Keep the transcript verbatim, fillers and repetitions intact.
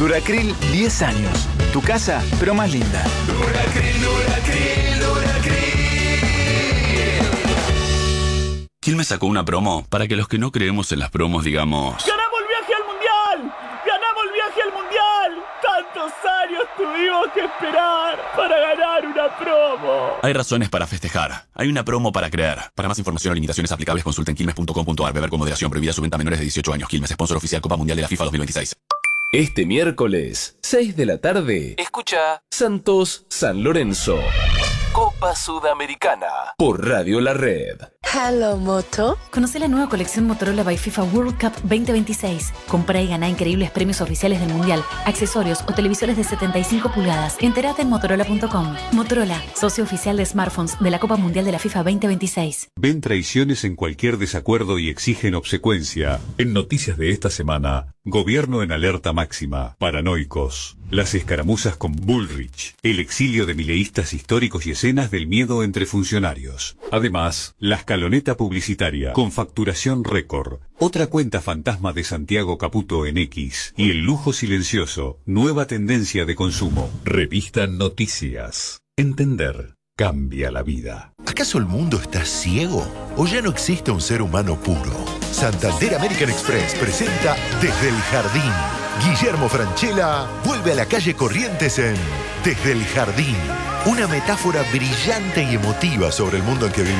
Duracril, diez años. Tu casa, pero más linda. Duracril, Duracril, Duracril. Quilmes sacó una promo para que los que no creemos en las promos digamos... ¡Ganamos el viaje al Mundial! ¡Ganamos el viaje al Mundial! ¡Tantos años tuvimos que esperar para ganar una promo! Hay razones para festejar. Hay una promo para creer. Para más información o limitaciones aplicables consulten quilmes punto com punto ar. Beber con moderación. Prohibida su venta a menores de dieciocho años. Quilmes, sponsor oficial Copa Mundial de la FIFA dos mil veintiséis. Este miércoles, seis de la tarde, escucha Santos San Lorenzo. Copa Sudamericana por Radio La Red. Hello, Moto. Conoce la nueva colección Motorola by FIFA World Cup veinte veintiséis. Compra y gana increíbles premios oficiales del Mundial, accesorios o televisores de setenta y cinco pulgadas. Entérate en motorola punto com. Motorola, socio oficial de smartphones de la Copa Mundial de la FIFA veinte veintiséis. Ven traiciones en cualquier desacuerdo y exigen obsecuencia. En noticias de esta semana, gobierno en alerta máxima, paranoicos. Las escaramuzas con Bullrich, el exilio de mileístas históricos y escenas del miedo entre funcionarios. Además, la escaloneta publicitaria con facturación récord. Otra cuenta fantasma de Santiago Caputo en X. Y el lujo silencioso, nueva tendencia de consumo. Revista Noticias. Entender cambia la vida. ¿Acaso el mundo está ciego? ¿O ya no existe un ser humano puro? Santander American Express presenta Desde el Jardín. Guillermo Francella vuelve a la calle Corrientes en Desde el Jardín. Una metáfora brillante y emotiva sobre el mundo en que vivimos.